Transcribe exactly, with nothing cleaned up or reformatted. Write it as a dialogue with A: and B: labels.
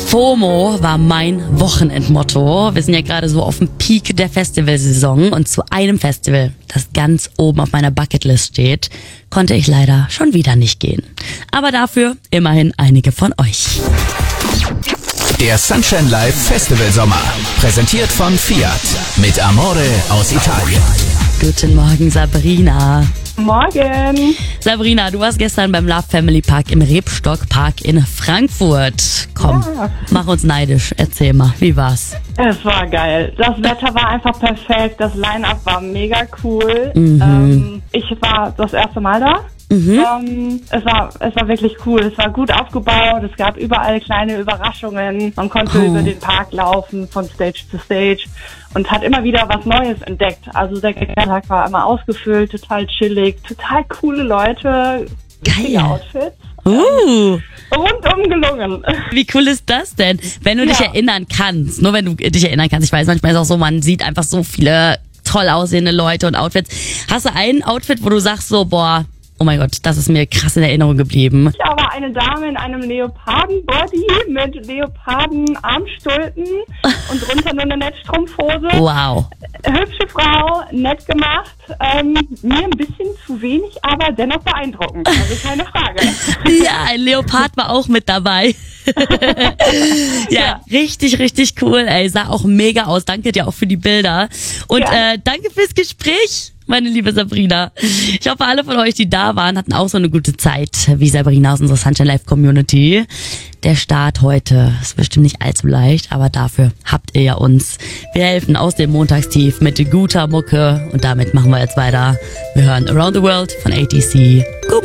A: FOMO war mein Wochenendmotto. Wir sind ja gerade so auf dem Peak der Festivalsaison und zu einem Festival, das ganz oben auf meiner Bucketlist steht, konnte ich leider schon wieder nicht gehen. Aber dafür immerhin einige von euch.
B: Der Sunshine Live Festival Sommer, präsentiert von Fiat mit Amore aus Italien.
A: Guten Morgen, Sabrina.
C: Morgen.
A: Sabrina, du warst gestern beim Love Family Park im Rebstock Park in Frankfurt. Komm,
C: Ja.
A: mach uns neidisch. Erzähl mal, wie war's?
C: Es war geil. Das Wetter war einfach perfekt. Das Line-Up war mega cool.
A: Mhm.
C: Ähm, ich war das erste Mal da.
A: Mhm.
C: Ähm, es war, es war wirklich cool. Es war gut aufgebaut. Es gab überall kleine Überraschungen. Man konnte
A: Oh.
C: über den Park laufen, von Stage zu Stage und hat immer wieder was Neues entdeckt. Also der Tag war immer ausgefüllt, total chillig, total coole Leute, witzige
A: Geil.
C: Outfits.
A: Uh,
C: Rundum gelungen.
A: wie cool ist das denn? Wenn du dich
C: Ja.
A: erinnern kannst, nur wenn du dich erinnern kannst. Ich weiß, manchmal ist es auch so, man sieht einfach so viele toll aussehende Leute und Outfits. Hast du ein Outfit, wo du sagst so, boah, oh mein Gott, das ist mir krass in Erinnerung geblieben?
C: Ja, war eine Dame in einem Leoparden-Body mit Leoparden-Armstulpen und drunter nur eine Netzstrumpfhose.
A: Wow.
C: Hübsche Frau, nett gemacht. Ähm, mir ein bisschen zu wenig, aber dennoch beeindruckend. Also keine Frage.
A: Ja, ein Leopard war auch mit dabei. ja,
C: Ja.
A: richtig, richtig cool, ey. Sah auch mega aus. Danke dir auch für die Bilder. Und
C: Ja.
A: äh, danke fürs Gespräch, meine liebe Sabrina. Ich hoffe, alle von euch, die da waren, hatten auch so eine gute Zeit wie Sabrina aus unserer Sunshine Live Community. Der Start heute ist bestimmt nicht allzu leicht, aber dafür habt ihr ja uns. Wir helfen aus dem Montagstief mit guter Mucke und damit machen wir jetzt weiter. Wir hören Around the World von A T C. Good